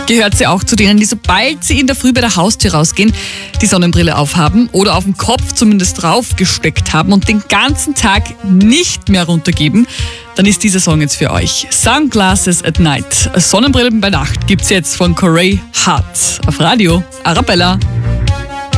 Gehört sie auch zu denen, die sobald sie in der Früh bei der Haustür rausgehen, die Sonnenbrille aufhaben oder auf dem Kopf zumindest draufgesteckt haben und den ganzen Tag nicht mehr runtergeben, dann ist dieser Song jetzt für euch. Sunglasses at Night. Sonnenbrillen bei Nacht gibt's jetzt von Corey Hart auf Radio Arabella.